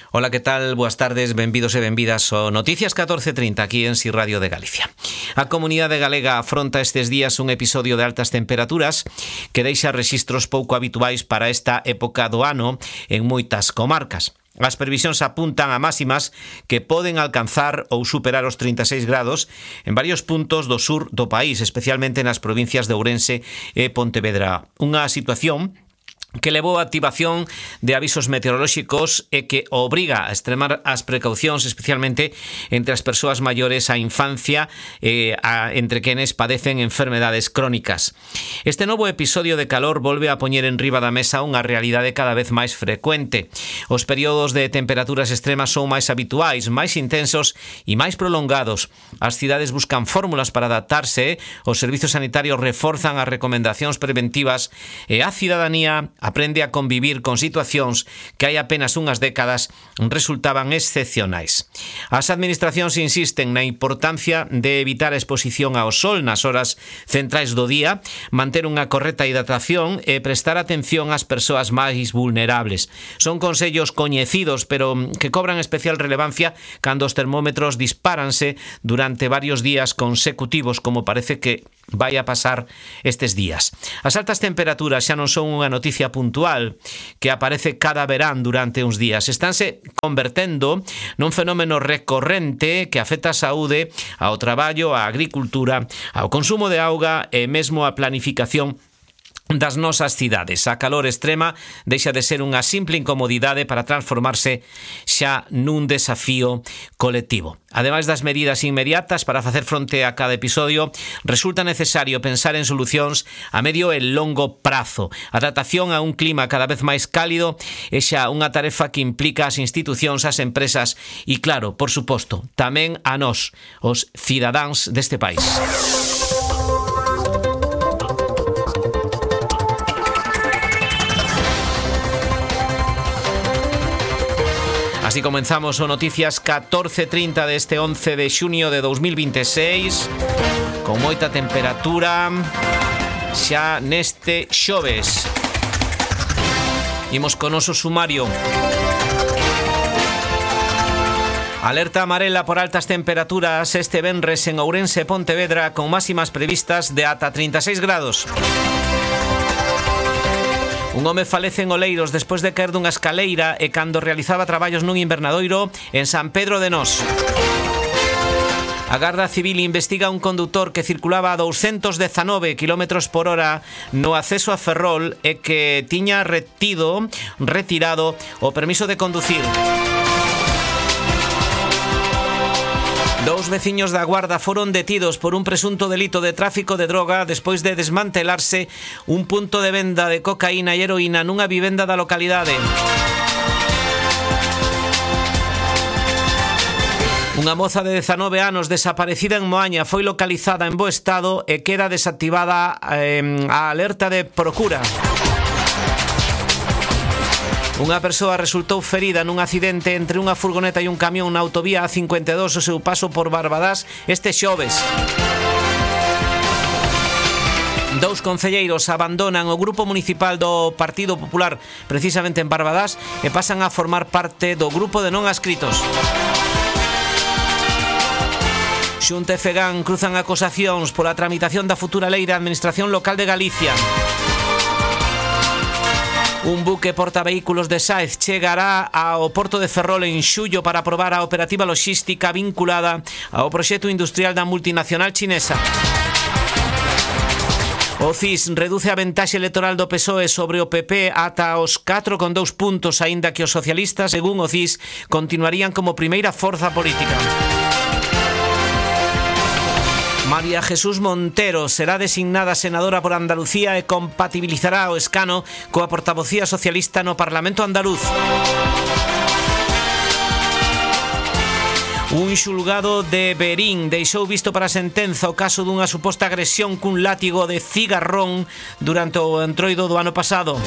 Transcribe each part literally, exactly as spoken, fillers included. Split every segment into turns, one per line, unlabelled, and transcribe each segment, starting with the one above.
Ola, que tal? Boas tardes, benvidos e benvidas ao Noticias catorce trinta aquí en Si Radio de Galicia. A comunidade galega afronta estes días un episodio de altas temperaturas que deixa rexistros pouco habituais para esta época do ano en moitas comarcas. As previsións apuntan a máximas que poden alcanzar ou superar os trinta e seis grados en varios puntos do sur do país, especialmente nas provincias de Ourense e Pontevedra. Unha situación que levou a activación de avisos meteorolóxicos e que obriga a extremar as precaucións, especialmente entre as persoas maiores, a infancia, eh, a, entre quenes padecen enfermedades crónicas. Este novo episodio de calor volve a poñer en riba da mesa unha realidade cada vez máis frecuente. Os períodos de temperaturas extremas son máis habituais, máis intensos e máis prolongados. As cidades buscan fórmulas para adaptarse, os servizos sanitarios reforzan as recomendacións preventivas e a cidadanía aprende a convivir con situacións que hai apenas unhas décadas resultaban excepcionais. As administracións insisten na importancia de evitar a exposición ao sol nas horas centrais do día, manter unha correcta hidratación e prestar atención ás persoas máis vulnerables. Son consellos coñecidos, pero que cobran especial relevancia cando os termómetros dispáranse durante varios días consecutivos, como parece que vai a pasar estes días. As altas temperaturas xa non son unha noticia puntual que aparece cada verán durante uns días. Estánse convertendo nun fenómeno recorrente que afecta a saúde, ao traballo, á agricultura, ao consumo de auga e mesmo á planificación das nosas cidades. A calor extrema deixa de ser unha simple incomodidade para transformarse xa nun desafío colectivo. Ademais das medidas inmediatas para facer fronte a cada episodio, resulta necesario pensar en solucións a medio e longo prazo. A adaptación a un clima cada vez máis cálido é xa unha tarefa que implica as institucións, as empresas e, claro, por suposto, tamén a nós, os cidadáns deste país. Así comenzamos o Noticias catorce trinta deste once de xunio de dos mil vinte e seis, con moita temperatura xa neste xoves. Imos con noso sumario. Alerta amarela por altas temperaturas este venres en Ourense e Pontevedra, con máximas previstas de ata trinta e seis grados. Un home falece en Oleiros despois de caer dunha escaleira e cando realizaba traballos nun invernadoiro en San Pedro de Nós. A Garda Civil investiga un condutor que circulaba a douscentos dezanove kilómetros por hora no acceso a Ferrol e que tiña retido, retirado o permiso de conducir. Dous veciños da Guarda foron detidos por un presunto delito de tráfico de droga despois de desmantelarse un punto de venda de cocaína e heroína nunha vivenda da localidade. Unha moza de dezanove anos desaparecida en Moaña foi localizada en bo estado e queda desactivada eh, a alerta de procura. Unha persoa resultou ferida nun accidente entre unha furgoneta e un camión na autovía A cincuenta e dous o seu paso por Barbadás este xoves. Dous concelleiros abandonan o grupo municipal do Partido Popular precisamente en Barbadás e pasan a formar parte do grupo de non adscritos. Xunta e Fegan cruzan acusacións pola tramitación da futura lei de Administración Local de Galicia. Un buque portavehículos de Sáez chegará ao porto de Ferrol en xullo para aprobar a operativa logística vinculada ao proxecto industrial da multinacional chinesa. O C I S reduce a ventaxe electoral do P S O E sobre o P P ata os catro con dous puntos, aínda que os socialistas, según o C I S, continuarían como primeira forza política. María Jesús Montero será designada senadora por Andalucía e compatibilizará o escano coa portavocía socialista no Parlamento andaluz. Un xulgado de Verín deixou visto para sentenza o caso dunha suposta agresión cun látigo de cigarrón durante o entroido do ano pasado.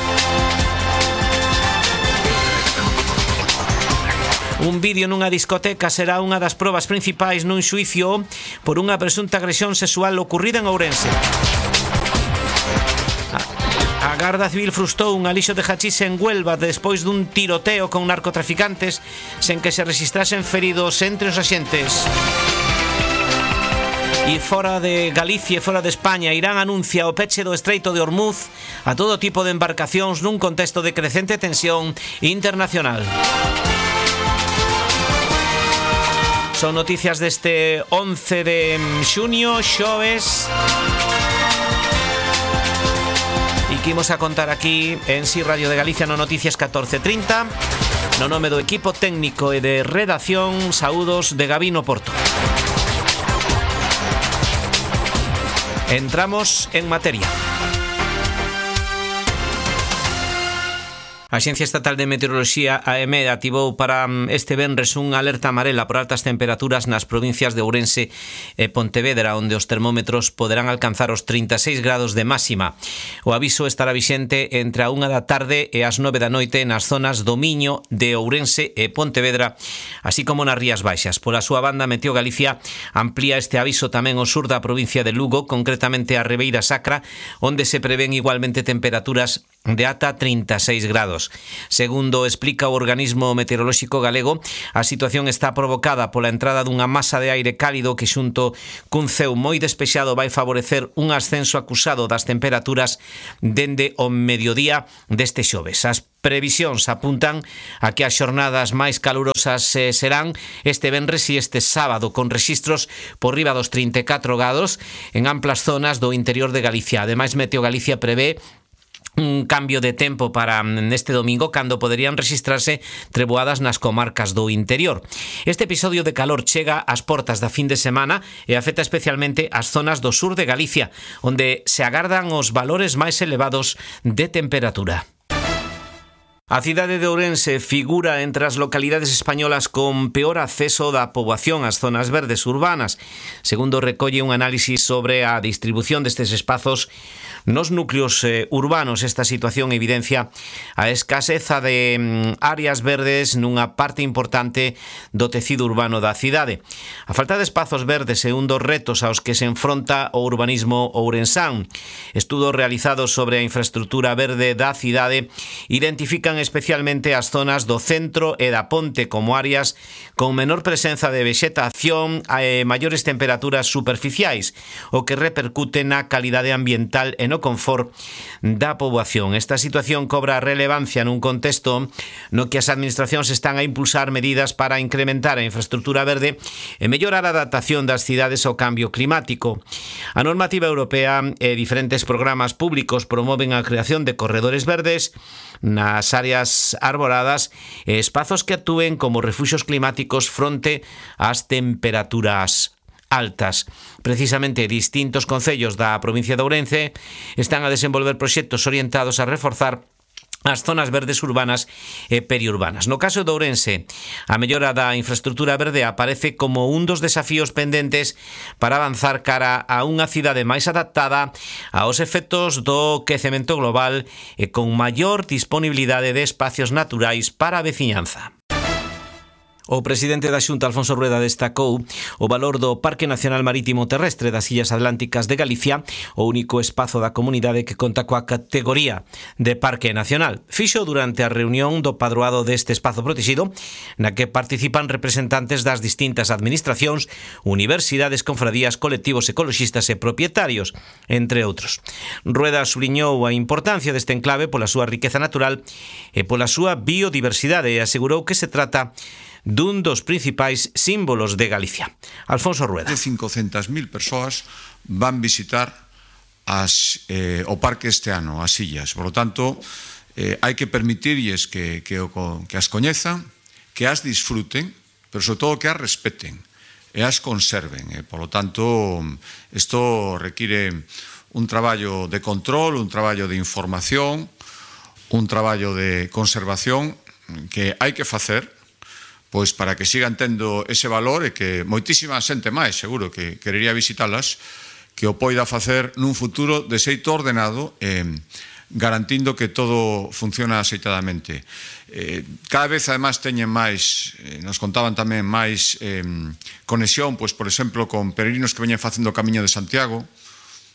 Un vídeo nunha discoteca será unha das probas principais nun xuicio por unha presunta agresión sexual ocorrida en Ourense. A Garda Civil frustrou un alixo de hachís en Huelva despois dun tiroteo con narcotraficantes sen que se registrasen feridos entre os axentes. E fora de Galicia e fora de España, Irán anuncia o peche do Estreito de Hormuz a todo tipo de embarcacións nun contexto de crecente tensión internacional. Son noticias deste once de xuño, xoves, e que imos a contar aquí en Si Radio de Galicia no Noticias catorce trinta. No nome do equipo técnico e de redacción, saúdos de Gabino Porto. Entramos en materia. A Axencia Estatal de Meteoroloxía, a EMED, ativou para este venres unha alerta amarela por altas temperaturas nas provincias de Ourense e Pontevedra, onde os termómetros poderán alcanzar os trinta e seis grados de máxima. O aviso estará vixente entre a unha da tarde e as nove da noite nas zonas do Miño, de Ourense e Pontevedra, así como nas Rías Baixas. Pola súa banda, Meteo Galicia amplía este aviso tamén ao sur da provincia de Lugo, concretamente a Ribeira Sacra, onde se prevén igualmente temperaturas de ata trinta e seis grados. Segundo explica o organismo meteorolóxico galego, a situación está provocada pola entrada dunha masa de aire cálido que xunto cun ceo moi despexado vai favorecer un ascenso acusado das temperaturas dende o mediodía deste xoves. As previsións apuntan a que as xornadas máis calurosas eh, serán este venres e este sábado, con rexistros por riba dos trinta e catro grados en amplas zonas do interior de Galicia. Ademais, Meteo Galicia prevé un cambio de tempo para neste domingo, cando poderían registrarse treboadas nas comarcas do interior. Este episodio de calor chega ás portas da fin de semana e afecta especialmente as zonas do sur de Galicia, onde se agardan os valores máis elevados de temperatura. A cidade de Ourense figura entre as localidades españolas con peor acceso da poboación ás zonas verdes urbanas, segundo recolle un análisis sobre a distribución destes espazos nos núcleos eh, urbanos. Esta situación evidencia a escaseza de mm, áreas verdes nunha parte importante do tecido urbano da cidade. A falta de espazos verdes é un dos retos aos que se enfronta o urbanismo ourensán. Estudos realizados sobre a infraestructura verde da cidade identifican especialmente as zonas do centro e da ponte como áreas con menor presenza de vexetación e maiores temperaturas superficiais, o que repercute na calidade ambiental e no confort da poboación. Esta situación cobra relevancia nun contexto no que as administracións están a impulsar medidas para incrementar a infraestructura verde e mellorar a adaptación das cidades ao cambio climático. A normativa europea e diferentes programas públicos promoven a creación de corredores verdes nas áreas arboradas e espazos que actúen como refuxios climáticos fronte ás temperaturas altas. Precisamente, distintos concellos da provincia de Ourense están a desenvolver proxectos orientados a reforzar as zonas verdes urbanas e periurbanas. No caso de Ourense, a mellora da infraestructura verde aparece como un dos desafíos pendentes para avanzar cara a unha cidade máis adaptada aos efectos do quecemento global e con maior disponibilidade de espacios naturais para a veciñanza. O presidente da Xunta, Alfonso Rueda, destacou o valor do Parque Nacional Marítimo Terrestre das Illas Atlánticas de Galicia, o único espazo da comunidade que conta coa categoría de Parque Nacional. Fixo durante a reunión do padroado deste espazo protegido, na que participan representantes das distintas administracións, universidades, confradías, colectivos ecoloxistas e propietarios, entre outros. Rueda subliñou a importancia deste enclave pola súa riqueza natural e pola súa biodiversidade e asegurou que se trata dun dos principais símbolos de Galicia. Alfonso Rueda.
De cincocentas mil persoas van visitar as, eh, o parque este ano, as illas. Por lo tanto, eh, hai que permitirlles que, que, que as coñezan, que as disfruten, pero sobre todo que as respeten e as conserven. Eh. Por lo tanto, isto require un traballo de control, un traballo de información, un traballo de conservación que hai que facer pois para que sigan tendo ese valor e que moitísima xente máis, seguro, que querería visitalas, que o poida facer nun futuro de xeito ordenado, eh, garantindo que todo funciona axeitadamente. Eh, cada vez, además, teñen máis, eh, nos contaban tamén máis eh, conexión, pois, por exemplo, con peregrinos que veñen facendo o Camiño de Santiago,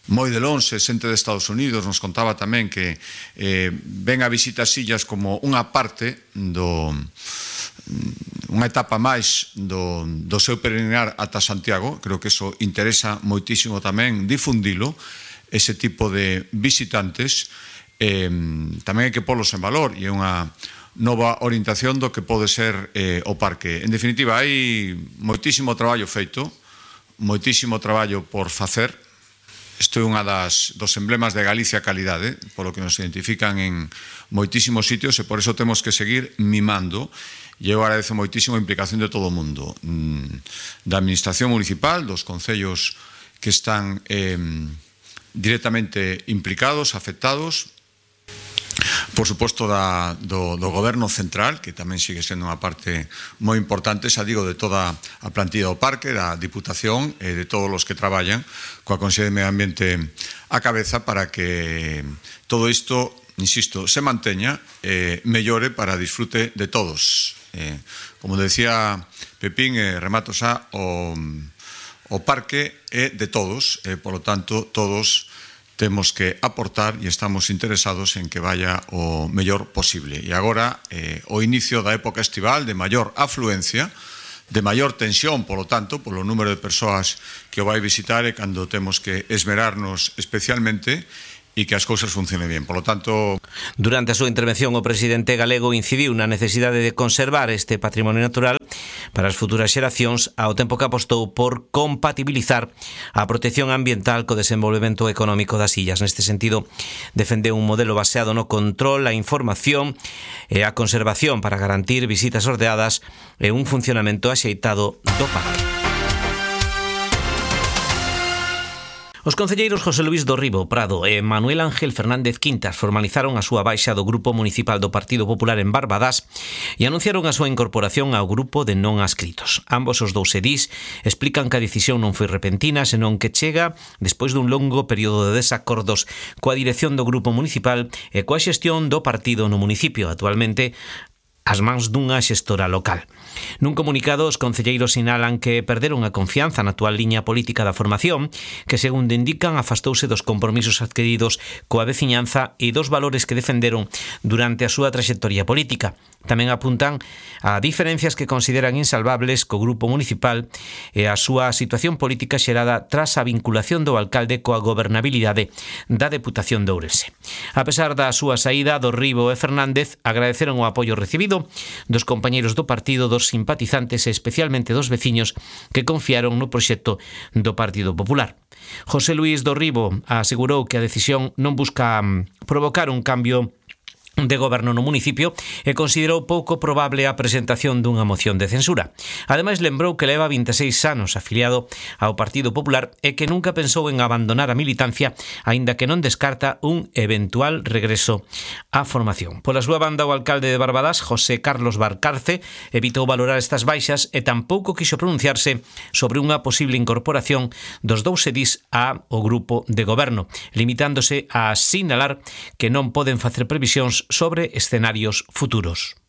moi de lonxe, xente de Estados Unidos nos contaba tamén que eh, ven a visita as illas como unha parte do unha etapa máis do, do seu peregrinar ata Santiago. Creo que eso interesa moitísimo tamén difundilo, ese tipo de visitantes. Eh, tamén hai que polos en valor e é unha nova orientación do que pode ser eh, o parque. En definitiva, hai moitísimo traballo feito, moitísimo traballo por facer. Isto é unha das, dos emblemas de Galicia calidade, polo que nos identifican en moitísimos sitios, e por eso temos que seguir mimando. E eu agradezo moitísimo a implicación de todo o mundo, da administración municipal, dos concellos que están eh, directamente implicados, afectados, por suposto da, do, do goberno central, que tamén sigue sendo unha parte moi importante, xa digo, de toda a plantilla do parque, da Diputación e de todos os que traballan coa Consellería de Medio Ambiente á cabeza, para que todo isto, insisto, se manteña e eh, mellore para disfrute de todos. Eh, como decía Pepín, eh, remato xa, o, o parque é de todos, e, polo tanto, todos temos que aportar e estamos interesados en que vaya o mellor posible. E agora, eh, o inicio da época estival de maior afluencia, de maior tensión, polo tanto, polo número de persoas que o vai visitar, e cando temos que esmerarnos especialmente e que as cousas funcionen ben. Por lo tanto...
Durante a súa intervención, o presidente galego incidiu na necesidade de conservar este patrimonio natural para as futuras xeracións, ao tempo que apostou por compatibilizar a protección ambiental co desenvolvemento económico das illas. Neste sentido, defendeu un modelo baseado no control, a información e a conservación para garantir visitas ordeadas e un funcionamento axeitado do parque. Os concelleiros José Luís Dorribo Prado e Manuel Ángel Fernández Quintas formalizaron a súa baixa do Grupo Municipal do Partido Popular en Barbadas e anunciaron a súa incorporación ao grupo de non adscritos. Ambos os dous edís explican que a decisión non foi repentina, senón que chega despois dun longo período de desacordos coa dirección do Grupo Municipal e coa xestión do partido no municipio, actualmente as mans dunha xestora local. Nun comunicado, os concelleiros sinalan que perderon a confianza na actual liña política da formación, que, segundo indican, afastouse dos compromisos adquiridos coa veciñanza e dos valores que defenderon durante a súa traxectoria política. Tamén apuntan a diferencias que consideran insalvables co grupo municipal e a súa situación política xerada tras a vinculación do alcalde coa gobernabilidade da Deputación de Ourense. A pesar da súa saída, Dorribo e Fernández agradeceron o apoio recibido dos compañeiros do partido, dos simpatizantes e especialmente dos veciños que confiaron no proxecto do Partido Popular. José Luís Dorribo asegurou que a decisión non busca provocar un cambio de goberno no municipio e considerou pouco probable a presentación dunha moción de censura. Ademais, lembrou que leva vinte e seis anos afiliado ao Partido Popular e que nunca pensou en abandonar a militancia, aínda que non descarta un eventual regreso á formación. Pola súa banda, o alcalde de Barbadas, José Carlos Barcarce, evitou valorar estas baixas e tampouco quixo pronunciarse sobre unha posible incorporación dos dous edís ao grupo de goberno, limitándose a sinalar que non poden facer previsións sobre escenarios futuros.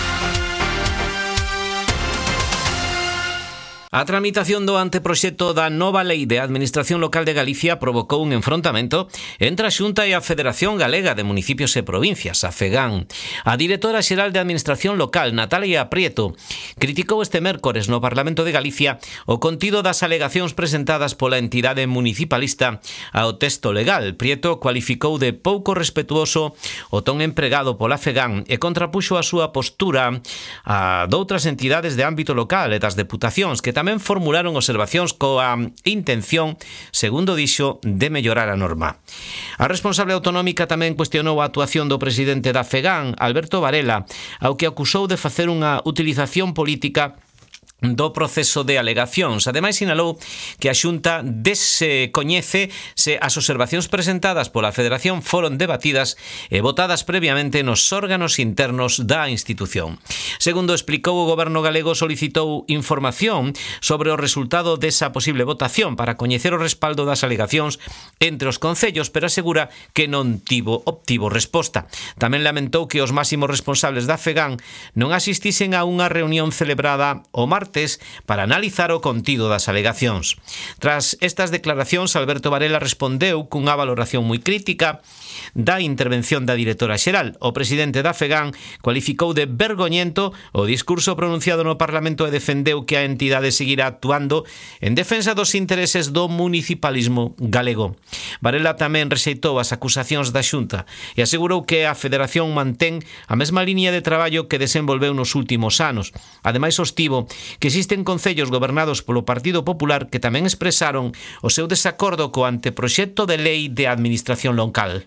A tramitación do anteproxecto da nova lei de Administración Local de Galicia provocou un enfrontamento entre a Xunta e a Federación Galega de Municipios e Provincias, a FEGAN. A directora xeral de Administración Local, Natalia Prieto, criticou este mércores no Parlamento de Galicia o contido das alegacións presentadas pola entidade municipalista ao texto legal. Prieto cualificou de pouco respetuoso o ton empregado pola FEGAN e contrapuxo a súa postura a doutras entidades de ámbito local e das deputacións que tamén tamén formularon observacións coa intención, segundo dixo, de mellorar a norma. A responsable autonómica tamén cuestionou a actuación do presidente da FEGAN, Alberto Varela, ao que acusou de facer unha utilización política do proceso de alegacións. Ademais, sinalou que a Xunta descoñece se as observacións presentadas pola Federación foron debatidas e votadas previamente nos órganos internos da institución. Segundo explicou, o Goberno galego solicitou información sobre o resultado desa posible votación para coñecer o respaldo das alegacións entre os concellos, pero asegura que non tivo obtivo resposta. Tamén lamentou que os máximos responsables da FEGAN non asistisen a unha reunión celebrada o martes Cortes para analizar o contido das alegacións. Tras estas declaracións, Alberto Varela respondeu cunha valoración moi crítica da intervención da directora xeral. O presidente da FEGAN cualificou de vergoñento o discurso pronunciado no Parlamento e defendeu que a entidade seguirá actuando en defensa dos intereses do municipalismo galego. Varela tamén rexeitou as acusacións da Xunta e asegurou que a Federación mantén a mesma liña de traballo que desenvolveu nos últimos anos. Ademais, sostivo que existen concellos gobernados polo Partido Popular que tamén expresaron o seu desacordo co anteproxecto de lei de administración local.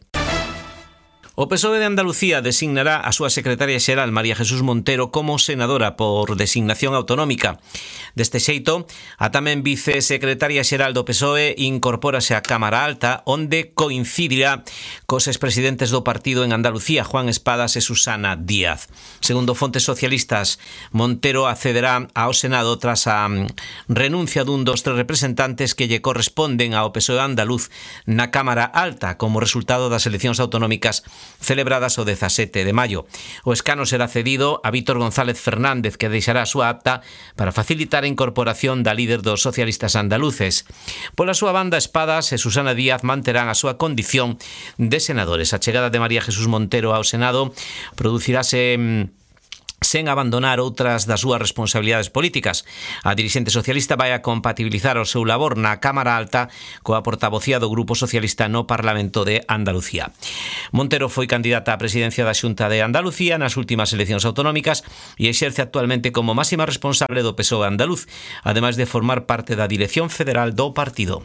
O P S O E de Andalucía designará a súa secretaria xeral María Jesús Montero como senadora por designación autonómica. Deste xeito, a tamén vicesecretaria xeral do P S O E incorpórase á Cámara Alta, onde coincidirá cos expresidentes do partido en Andalucía, Juan Espadas e Susana Díaz. Segundo fontes socialistas, Montero accederá ao Senado tras a renuncia dun dos tres representantes que lle corresponden ao P S O E andaluz na Cámara Alta como resultado das eleccións autonómicas celebradas o dezasete de maio. O escano será cedido a Víctor González Fernández, que deixará a súa acta para facilitar a incorporación da líder dos socialistas andaluces. Pola súa banda, Espadas e Susana Díaz manterán a súa condición de senadores. A chegada de María Jesús Montero ao Senado producirase sen abandonar outras das súas responsabilidades políticas. A dirixente socialista vai a compatibilizar o seu labor na Cámara Alta coa portavocía do Grupo Socialista no Parlamento de Andalucía. Montero foi candidata á presidencia da Xunta de Andalucía nas últimas eleccións autonómicas e exerce actualmente como máxima responsable do P S O E andaluz, ademais de formar parte da dirección federal do partido.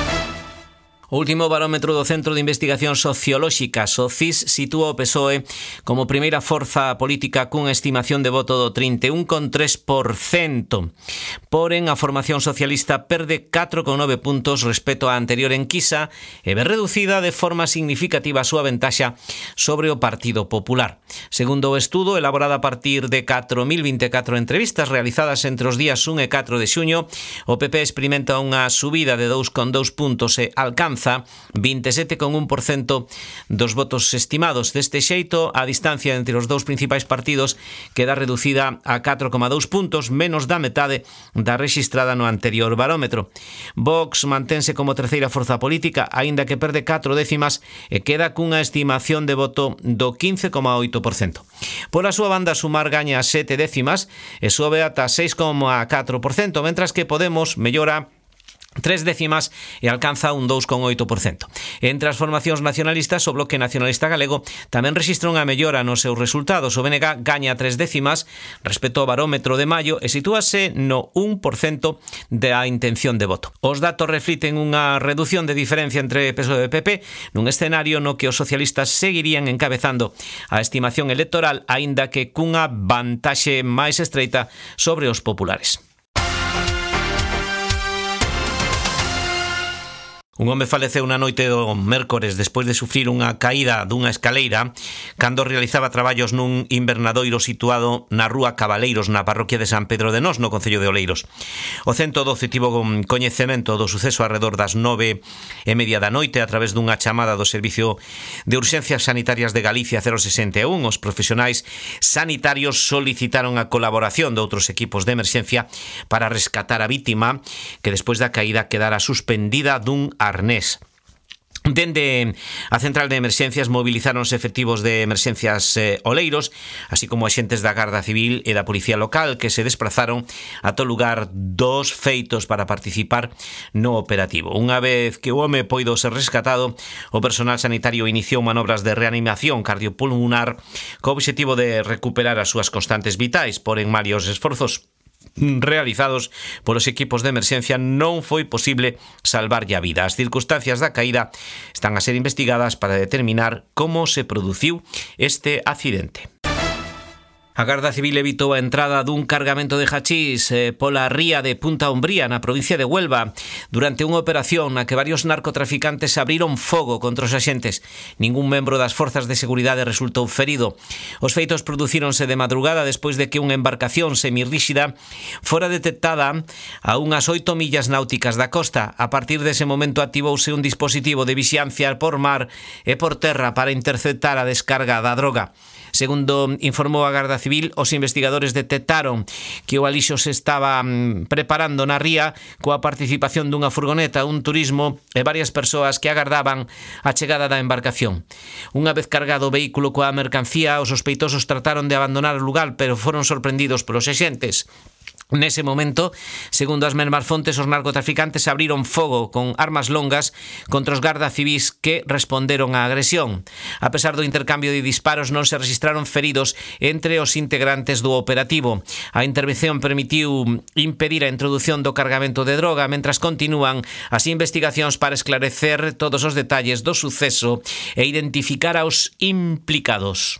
O último barómetro do Centro de Investigación Sociolóxicas, o C I S, sitúa o P S O E como primeira forza política cunha estimación de voto do trinta e un coma tres por cento. Porén, a formación socialista perde catro coma nove puntos respecto á anterior enquisa e ve reducida de forma significativa a súa ventaxa sobre o Partido Popular. Segundo o estudo, elaborado a partir de catro mil vinte e catro entrevistas realizadas entre os días un e catro de xuño, o P P experimenta unha subida de dous coma dous puntos e alcanza vinte e sete coma un por cento dos votos estimados. Deste xeito, a distancia entre os dous principais partidos queda reducida a catro coma dous puntos, menos da metade da rexistrada no anterior barómetro. Vox mantense como terceira forza política, aínda que perde catro décimas e queda cunha estimación de voto do quince coma oito por cento. Pola súa banda, Sumar gaña sete décimas e sobe ata seis coma catro por cento, mentras que Podemos mellora tres décimas e alcanza un dous coma oito por cento. Entre as formacións nacionalistas, o Bloque Nacionalista Galego tamén rexistra unha mellora nos seus resultados. O B N G gaña tres décimas respecto ao barómetro de maio e sitúase no un por cento da intención de voto. Os datos refliten unha reducción de diferencia entre P S O E e P P nun escenario no que os socialistas seguirían encabezando a estimación electoral, aínda que cunha vantaxe máis estreita sobre os populares. Un home faleceu na noite do mércores despois de sufrir unha caída dunha escaleira cando realizaba traballos nun invernadoiro situado na rúa Cabaleiros, na parroquia de San Pedro de Nós, no concello de Oleiros. O ciento doce tivo coñecemento do suceso arredor das nove e media da noite a través dunha chamada do Servicio de Urxencias Sanitarias de Galicia cero sesenta e un. Os profesionais sanitarios solicitaron a colaboración de outros equipos de emerxencia para rescatar a vítima, que despois da caída quedara suspendida dun arnés. Dende a central de emerxencias movilizáronse efectivos de emerxencias eh, Oleiros, así como axentes da Garda Civil e da Policía Local, que se desprazaron ata o lugar dos feitos para participar no operativo. Unha vez que o home poido ser rescatado, o personal sanitario iniciou manobras de reanimación cardiopulmonar co obxectivo de recuperar as súas constantes vitais, porén varios esforzos realizados polos equipos de emerxencia non foi posible salvarlle a vida. As circunstancias da caída están a ser investigadas para determinar como se produciu este accidente. A Garda Civil evitou a entrada dun cargamento de hachís eh, pola ría de Punta Umbría, na provincia de Huelva, durante unha operación na que varios narcotraficantes abriron fogo contra os axentes. Ningún membro das forzas de seguridade resultou ferido. Os feitos producíronse de madrugada despois de que unha embarcación semirríxida fora detectada a unhas oito millas náuticas da costa. A partir dese momento activouse un dispositivo de vixiancia por mar e por terra para interceptar a descarga da droga. Segundo informou a Garda Civil, os investigadores detectaron que o alixo se estaba preparando na ría coa participación dunha furgoneta, un turismo e varias persoas que agardaban a chegada da embarcación. Unha vez cargado o vehículo coa mercancía, os sospeitosos trataron de abandonar o lugar, pero foron sorprendidos polos axentes. Nese momento, segundo as mesmas fontes, os narcotraficantes abriron fogo con armas longas contra os garda civis que responderon á agresión. A pesar do intercambio de disparos, non se registraron feridos entre os integrantes do operativo. A intervención permitiu impedir a introdución do cargamento de droga, mentras continúan as investigacións para esclarecer todos os detalles do suceso e identificar aos implicados.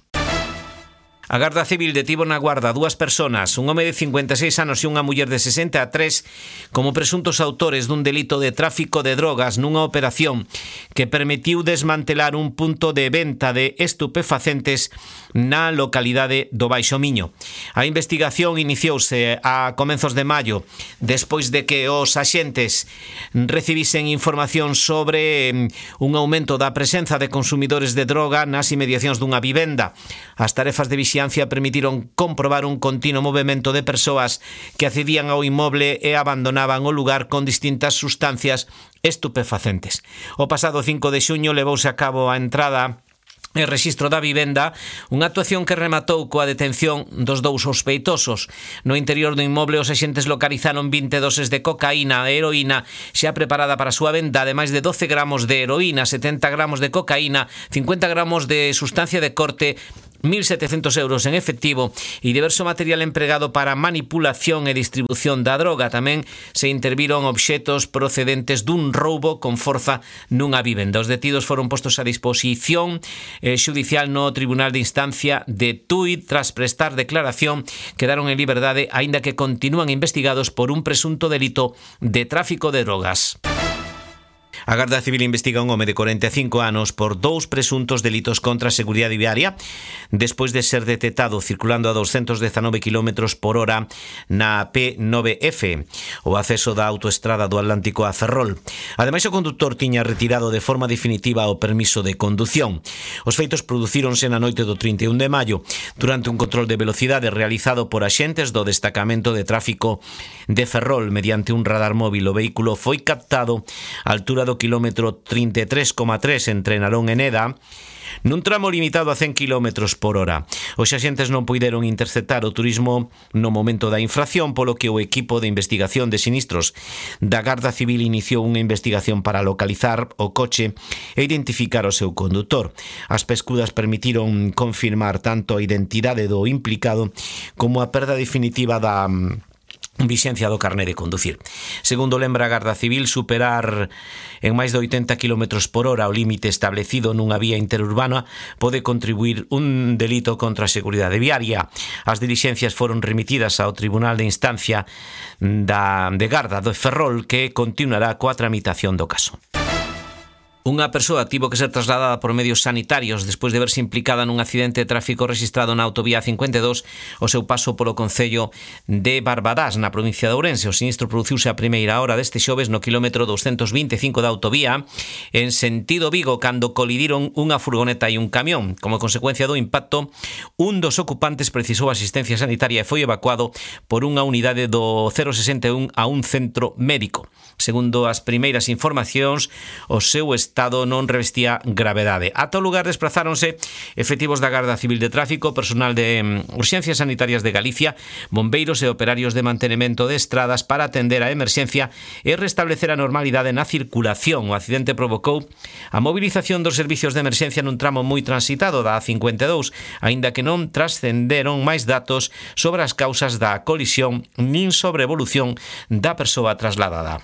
A Garda Civil detivo na guarda dúas personas, un home de cincuenta e seis anos e unha muller de sesenta e tres, como presuntos autores dun delito de tráfico de drogas nunha operación que permitiu desmantelar un punto de venta de estupefacentes na localidade do Baixo Miño. A investigación iniciouse a comenzos de maio, despois de que os axentes recibisen información sobre un aumento da presenza de consumidores de droga nas inmediacións dunha vivenda. As tarefas de vixiancia permitiron comprobar un continuo movimento de persoas que accedían ao inmoble e abandonaban o lugar con distintas sustancias estupefacentes. O pasado cinco de xuño levouse a cabo a entrada e rexistro da vivenda, unha actuación que rematou coa detención dos dous sospeitosos. No interior do inmoble, os axentes localizaron vinte doses de cocaína e heroína xa preparada para a súa venda, ademais de doce gramos de heroína, setenta gramos de cocaína, cincuenta gramos de sustancia de corte, mil setecientos euros en efectivo e diverso material empregado para manipulación e distribución da droga. Tamén se interviron obxetos procedentes dun roubo con forza nunha vivenda. Os detidos foron postos a disposición eh, xudicial no Tribunal de Instancia de Tui. Tras prestar declaración, quedaron en liberdade, aínda que continúan investigados por un presunto delito de tráfico de drogas. A Garda Civil investiga un home de corenta e cinco anos por dous presuntos delitos contra a seguridade viaria despois de ser detectado circulando a doscientos dezanove kilómetros por hora na P nove F, o acceso da autoestrada do Atlántico a Ferrol. Ademais, o conductor tiña retirado de forma definitiva o permiso de condución. Os feitos producíronse na noite do trinta e un de maio durante un control de velocidade realizado por axentes do destacamento de tráfico de Ferrol. Mediante un radar móvil, o vehículo foi captado á altura do kilómetro trinta e tres coma tres entre Narón e Neda, nun tramo limitado a cen kilómetros por hora. Os axentes non puideron interceptar o turismo no momento da infracción, polo que o equipo de investigación de sinistros da Garda Civil iniciou unha investigación para localizar o coche e identificar o seu condutor. As pescudas permitiron confirmar tanto a identidade do implicado como a perda definitiva da vixencia do carné de conducir. Segundo lembra a Garda Civil, superar en máis de oitenta kilómetros por hora o límite establecido nunha vía interurbana pode contribuir un delito contra a seguridade viaria. As dilixencias foron remitidas ao Tribunal de Instancia da, de Garda do Ferrol, que continuará coa tramitación do caso. Unha persoa tivo que ser trasladada por medios sanitarios despois de verse implicada nun accidente de tráfico registrado na autovía cincuenta e dous o seu paso polo concello de Barbadás, na provincia de Ourense. O sinistro produciuse a primeira hora deste xoves no kilómetro doscientos vinte e cinco da autovía en sentido Vigo, cando colidiron unha furgoneta e un camión. Como consecuencia do impacto, un dos ocupantes precisou asistencia sanitaria e foi evacuado por unha unidade do cero sesenta e un a un centro médico. Segundo as primeiras informacións, o seu estado non revestía gravedade. Ata o lugar desplazáronse efectivos da Garda Civil de Tráfico, personal de Urxencias Sanitarias de Galicia, bombeiros e operarios de mantenimento de estradas para atender a emerxencia e restablecer a normalidade na circulación. O accidente provocou a movilización dos servicios de emerxencia nun tramo moi transitado da A cincuenta e dous, aínda que non trascenderon máis datos sobre as causas da colisión nin sobre a evolución da persoa trasladada.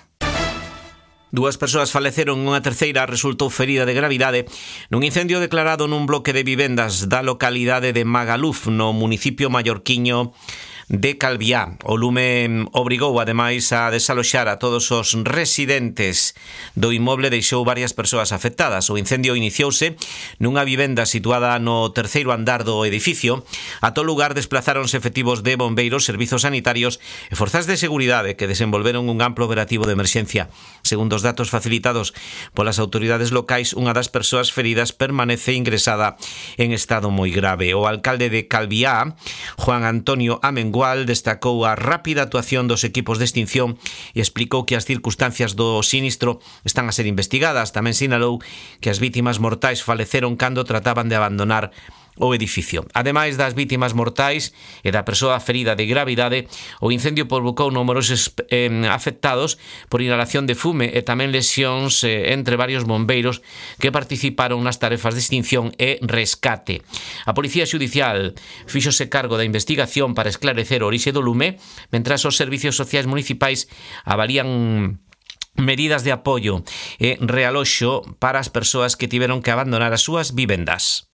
Dúas persoas faleceron, unha terceira resultou ferida de gravidade nun incendio declarado nun bloque de vivendas da localidade de Magaluf, no municipio mallorquiño de Calviá. O lume obrigou, ademais, a desaloxar a todos os residentes do inmoble, deixou varias persoas afectadas. O incendio iniciouse nunha vivenda situada no terceiro andar do edificio. A todo lugar desplazáronse efectivos de bombeiros, servizos sanitarios e forzas de seguridade que desenvolveron un amplo operativo de emerxencia. Segundo os datos facilitados polas autoridades locais, unha das persoas feridas permanece ingresada en estado moi grave. O alcalde de Calviá, Juan Antonio Amengual, destacou a rápida actuación dos equipos de extinción e explicou que as circunstancias do sinistro están a ser investigadas. Tamén sinalou que as vítimas mortais faleceron cando trataban de abandonar o edificio. Ademais das vítimas mortais e da persoa ferida de gravidade, o incendio provocou numerosos eh, afectados por inhalación de fume e tamén lesións eh, entre varios bombeiros que participaron nas tarefas de extinción e rescate. A Policía Xudicial fíxose cargo da investigación para esclarecer o orixe do lume, mentras os servicios sociais municipais avalían medidas de apoio e realoxo para as persoas que tiveron que abandonar as súas vivendas.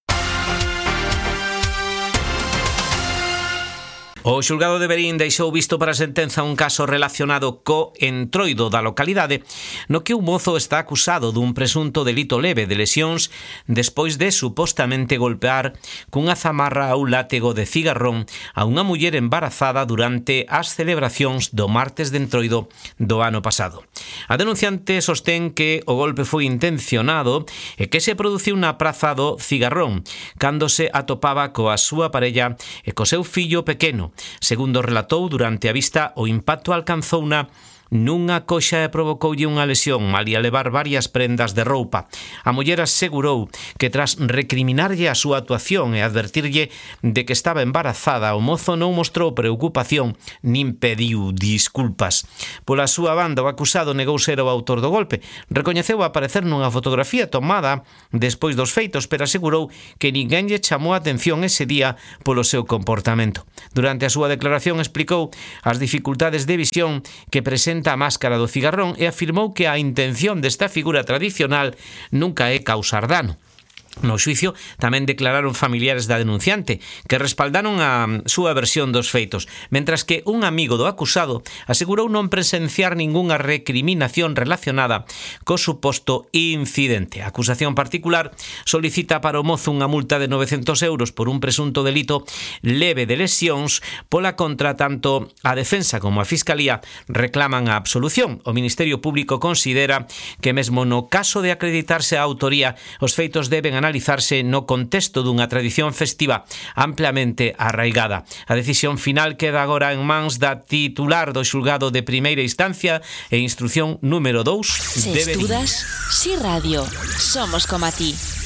O xulgado de Verín deixou visto para sentenza un caso relacionado co entroido da localidade, no que un mozo está acusado dun presunto delito leve de lesións despois de supostamente golpear cunha zamarra a un látego de cigarrón a unha muller embarazada durante as celebracións do martes de entroido do ano pasado. A denunciante sostén que o golpe foi intencionado e que se produciu na praza do Cigarrón, cando se atopaba coa súa parella e co seu fillo pequeno. Segundo relatou, durante a vista o impacto alcanzouna nunha coxa e provocoulle unha lesión, malia levar varias prendas de roupa. A muller asegurou que tras recriminarlle a súa actuación e advertirlle de que estaba embarazada, o mozo non mostrou preocupación nin pediu disculpas. Pola súa banda, o acusado negou ser o autor do golpe. Recoñeceu aparecer nunha fotografía tomada despois dos feitos, pero asegurou que ninguén lle chamou a atención ese día polo seu comportamento. Durante a súa declaración explicou as dificultades de visión que presenta a máscara do cigarrón e afirmou que a intención desta figura tradicional nunca é causar dano. No xuicio tamén declararon familiares da denunciante, que respaldaron a súa versión dos feitos, mentras que un amigo do acusado asegurou non presenciar ningunha recriminación relacionada co suposto incidente. A acusación particular solicita para o mozo unha multa de novecentos euros por un presunto delito leve de lesións. Pola contra, tanto a defensa como a Fiscalía reclaman a absolución. O Ministerio Público considera que mesmo no caso de acreditarse a autoría, os feitos deben analizarse no contexto dunha tradición festiva ampliamente arraigada. A decisión final queda agora en mans da titular do xulgado de primeira instancia e instrución número dous de Verín.
Se estudas, Si Radio, somos como a ti.